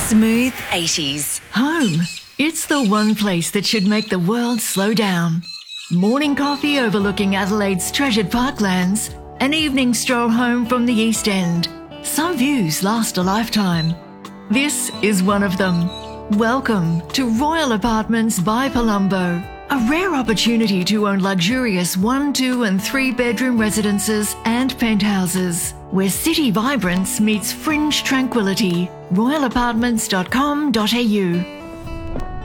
Smooth 80s. Home. It's the one place that should make the world slow down. Morning coffee overlooking Adelaide's treasured parklands. An evening stroll home from the East End. Some views last a lifetime. This is one of them. Welcome to Royal Apartments by Palumbo. A rare opportunity to own luxurious 1, 2 and 3 bedroom residences and penthouses, where city vibrance meets fringe tranquility. royalapartments.com.au